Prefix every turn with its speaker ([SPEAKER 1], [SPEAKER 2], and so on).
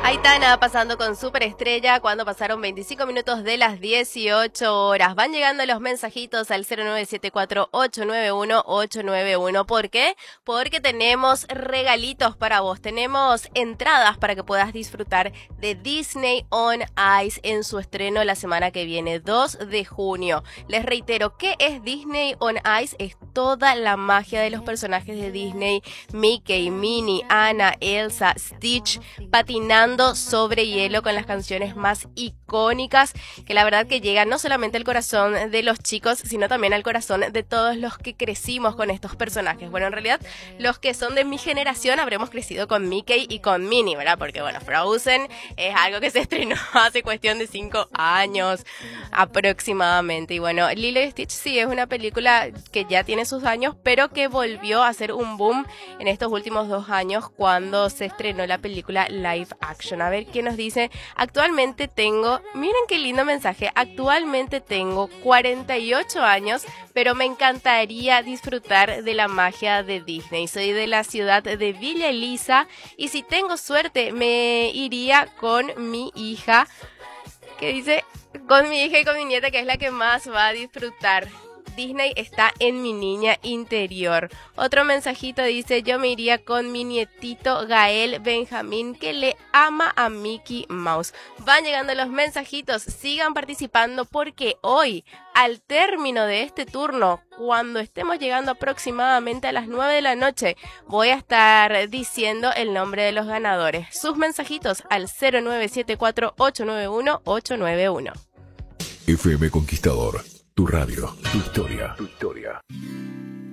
[SPEAKER 1] Aitana pasando con Superestrella cuando pasaron 25 minutos de las 18 horas. Van llegando los mensajitos al 0974-891-891. ¿Por qué? Porque tenemos regalitos para vos. Tenemos entradas para que puedas disfrutar de Disney on Ice en su estreno la semana que viene, 2 de junio. Les reitero, ¿qué es Disney on Ice? Es toda la magia de los personajes de Disney. Mickey, Minnie, Anna, Elsa, Stitch, patinando sobre hielo con las canciones más icónicas que la verdad que llegan no solamente al corazón de los chicos, sino también al corazón de todos los que crecimos con estos personajes. Bueno, en realidad los que son de mi generación habremos crecido con Mickey y con Minnie, ¿verdad? Porque bueno, Frozen es algo que se estrenó hace cuestión de 5 años aproximadamente. Y bueno, Lilo y Stitch sí es una película que ya tiene sus años, pero que volvió a ser un boom en estos últimos 2 años cuando se estrenó la película live action. A ver qué nos dice. Actualmente tengo, miren qué lindo mensaje, actualmente tengo 48 años, pero me encantaría disfrutar de la magia de Disney. Soy de la ciudad de Villa Elisa y si tengo suerte me iría con mi hija, que dice, con mi hija y con mi nieta, que es la que más va a disfrutar. Disney está en mi niña interior. Otro mensajito dice, yo me iría con mi nietito Gael Benjamín, que le ama a Mickey Mouse. Van llegando los mensajitos, sigan participando porque hoy, al término de este turno, cuando estemos llegando aproximadamente a las 9 de la noche, voy a estar diciendo el nombre de los ganadores. Sus mensajitos al 0974-891-891.
[SPEAKER 2] FM Conquistador. Tu radio, tu historia, tu historia.